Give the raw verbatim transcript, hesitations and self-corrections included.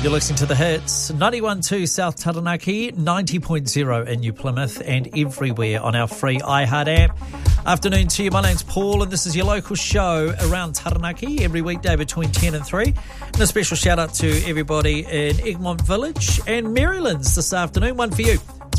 You're listening to The Hits, ninety-one point two South Taranaki, ninety point zero in New Plymouth, and everywhere on our free iHeart app. Afternoon to you, my name's Paul, and this is your local show around Taranaki every weekday between ten and three. And a special shout out to everybody in Egmont Village and Marylands this afternoon, one for you.